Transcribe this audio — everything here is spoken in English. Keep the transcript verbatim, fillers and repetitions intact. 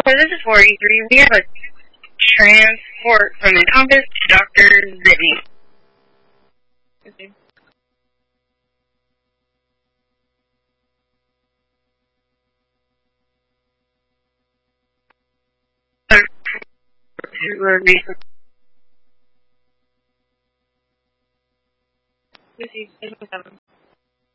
this is four eighty-three. We have a transport from Encompass to Doctor Zibby. Okay. Recently.